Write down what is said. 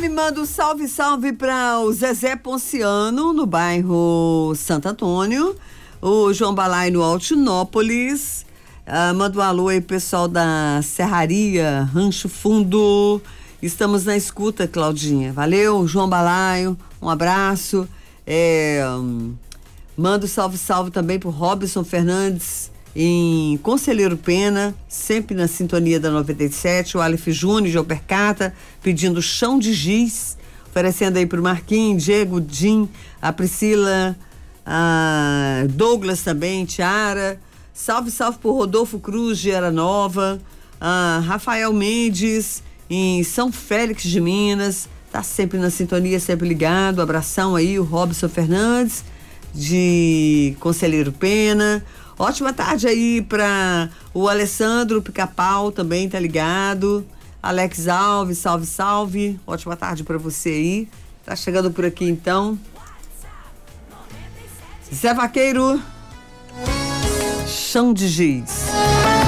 me manda um salve, salve para o Zezé Ponciano, no bairro Santo Antônio, o João Balai no Altinópolis, manda um alô aí pessoal da Serraria, Rancho Fundo, estamos na escuta, Claudinha, valeu, João Balaio, um abraço, manda um salve, salve também pro Robson Fernandes, em Conselheiro Pena, sempre na sintonia da 97, o Aleph Júnior de Alpercata, pedindo chão de giz, oferecendo aí pro Marquinhos, Diego, Jim, a Priscila, a Douglas também, Tiara, salve, salve pro Rodolfo Cruz de Era Nova, a Rafael Mendes, em São Félix de Minas, tá sempre na sintonia, sempre ligado, abração aí, o Robson Fernandes, de Conselheiro Pena. Ótima tarde aí para o Alessandro Pica-Pau, também tá ligado. Alex Alves, salve, salve. Ótima tarde para você aí. Tá chegando por aqui então. Zé Vaqueiro, chão de giz.